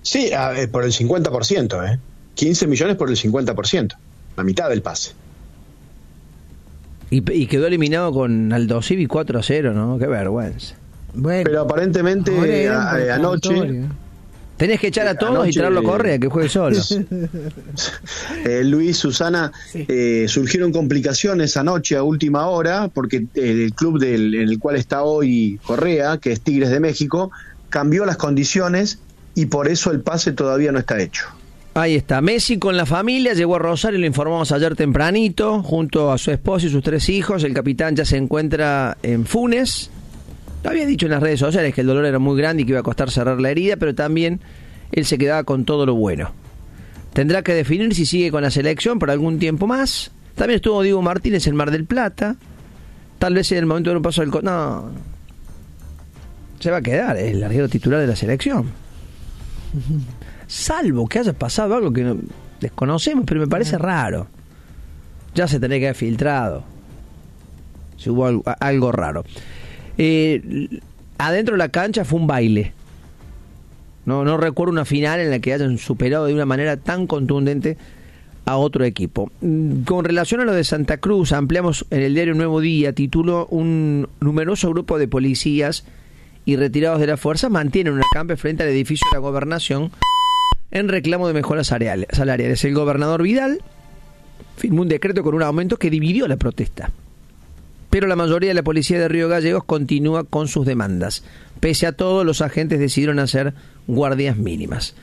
Sí, por el 50%, 15 millones por el 50%, la mitad del pase. Y quedó eliminado con Aldo Civi 4-0, ¿no? Qué vergüenza. Bueno, pero aparentemente anoche... Tenés que echar a todos y traerlo a Correa, que juegue solo. Luis, Susana, surgieron complicaciones anoche a última hora, porque el club en el cual está hoy Correa, que es Tigres de México, cambió las condiciones y por eso el pase todavía no está hecho. Ahí está, Messi con la familia llegó a Rosario, lo informamos ayer tempranito, junto a su esposa y sus 3 hijos. El capitán ya se encuentra en Funes. Lo había dicho en las redes sociales que el dolor era muy grande y que iba a costar cerrar la herida, pero también él se quedaba con todo lo bueno. Tendrá que definir si sigue con la selección por algún tiempo más. También estuvo Diego Martínez en Mar del Plata. Tal vez en el momento de un paso del... No, se va a quedar el larguero titular de la selección. Salvo que haya pasado algo que desconocemos, pero me parece raro. Ya se tendría que haber filtrado. Si hubo algo raro. Adentro de la cancha fue un baile. No recuerdo una final en la que hayan superado de una manera tan contundente a otro equipo. Con relación a lo de Santa Cruz, ampliamos en el diario Nuevo Día, tituló: un numeroso grupo de policías y retirados de la fuerza mantienen un acampe frente al edificio de la Gobernación en reclamo de mejoras salariales. El gobernador Vidal firmó un decreto con un aumento que dividió la protesta. Pero la mayoría de la policía de Río Gallegos continúa con sus demandas. Pese a todo, los agentes decidieron hacer guardias mínimas.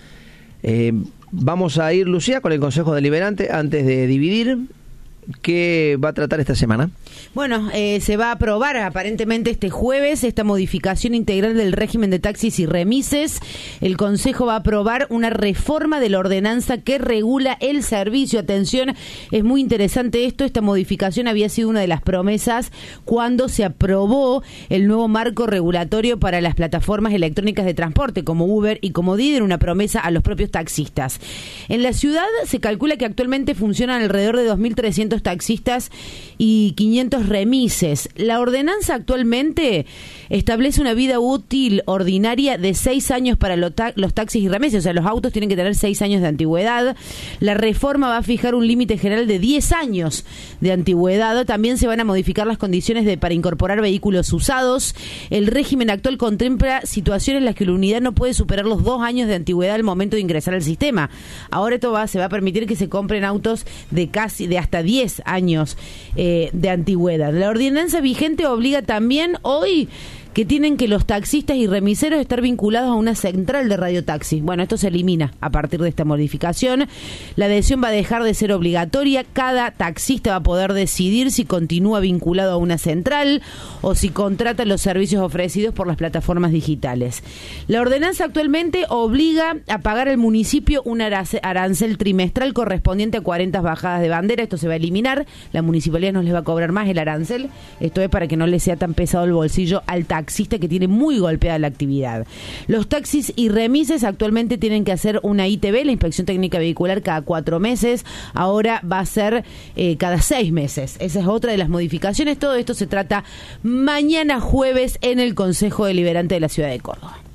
Vamos a ir, Lucía, con el Consejo Deliberante antes de dividir. ¿Qué va a tratar esta semana? Bueno, se va a aprobar aparentemente este jueves esta modificación integral del régimen de taxis y remises. El Consejo va a aprobar una reforma de la ordenanza que regula el servicio. Atención, es muy interesante esto. Esta modificación había sido una de las promesas cuando se aprobó el nuevo marco regulatorio para las plataformas electrónicas de transporte como Uber y como Didi, una promesa a los propios taxistas. En la ciudad se calcula que actualmente funcionan alrededor de 2.300 taxistas y 500 remises. La ordenanza actualmente establece una vida útil ordinaria de 6 años para los taxis y remises, o sea, los autos tienen que tener 6 años de antigüedad. La reforma va a fijar un límite general de 10 años de antigüedad. También se van a modificar las condiciones para incorporar vehículos usados. El régimen actual contempla situaciones en las que la unidad no puede superar los 2 años de antigüedad al momento de ingresar al sistema. Ahora esto se va a permitir que se compren autos de hasta 10 años de antigüedad. La ordenanza vigente obliga también hoy que tienen que los taxistas y remiseros estar vinculados a una central de radiotaxi. Bueno, esto se elimina a partir de esta modificación. La adhesión va a dejar de ser obligatoria. Cada taxista va a poder decidir si continúa vinculado a una central o si contrata los servicios ofrecidos por las plataformas digitales. La ordenanza actualmente obliga a pagar al municipio un arancel trimestral correspondiente a 40 bajadas de bandera. Esto se va a eliminar. La municipalidad no les va a cobrar más el arancel. Esto es para que no les sea tan pesado el bolsillo al taxista, que tiene muy golpeada la actividad. Los taxis y remises actualmente tienen que hacer una ITV, la inspección técnica vehicular, cada 4 meses. Ahora va a ser cada 6 meses. Esa es otra de las modificaciones. Todo esto se trata mañana jueves en el Consejo Deliberante de la Ciudad de Córdoba.